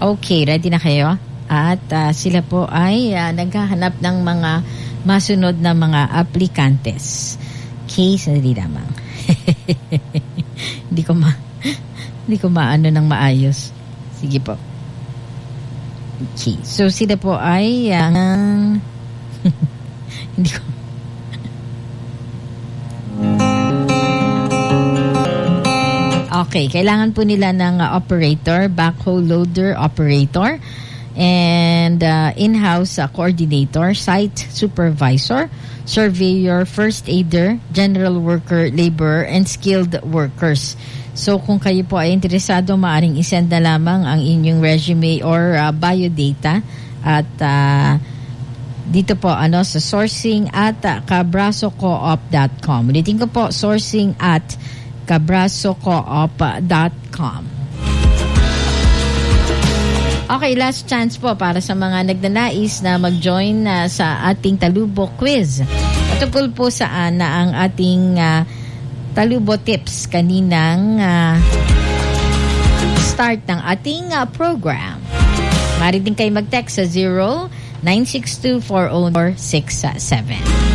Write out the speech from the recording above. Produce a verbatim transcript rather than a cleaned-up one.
Okay, ready na kayo? At uh, sila po ay uh, naghahanap ng mga masunod na mga aplikantes. Okay, sandali lamang. Hindi ko ma hindi ko maano ng maayos. Sige po. Okay, so sila po ay uh, hindi ko Okay, kailangan po nila ng uh, operator, backhoe loader operator, and uh, in-house uh, coordinator, site supervisor, surveyor, first aider, general worker, laborer, and skilled workers. So kung kayo po ay interesado, maaring isend na lamang ang inyong resume or uh, biodata at uh, dito po ano sa sourcing at uh, cabraso coop dot com. Ulitin ko po, sourcing at cabraso coop dot com. Okay, last chance po para sa mga nagnanais na mag-join uh, sa ating Talubo quiz. Patungkol po saan na ang ating uh, Talubo tips kaninang uh, start ng ating uh, program. Maaari din kayo mag-text sa zero nine six two four zero four six seven.